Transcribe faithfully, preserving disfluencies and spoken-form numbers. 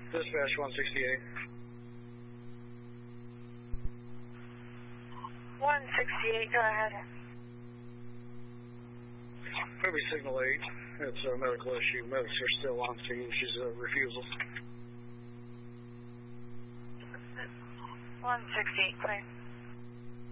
Dispatch one sixty-eight. one sixty-eight, go ahead. Maybe signal eight. It's a medical issue. Medics are still on scene. She's a refusal. one sixty-eight, clear.